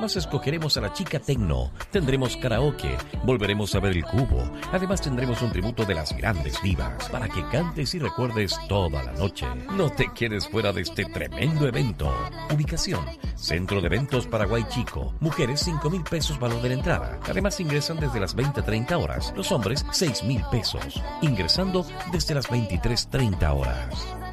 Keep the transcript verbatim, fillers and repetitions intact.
Además escogeremos a la chica tecno, tendremos karaoke, volveremos a ver el cubo. Además tendremos un tributo de las grandes divas para que cantes y recuerdes toda la noche. No te quedes fuera de este tremendo evento. Ubicación: Centro de Eventos Paraguay Chico. Mujeres cinco mil pesos valor de la entrada. Además ingresan desde las veinte a treinta horas. Los hombres seis mil pesos. Ingresando desde las veintitrés treinta horas.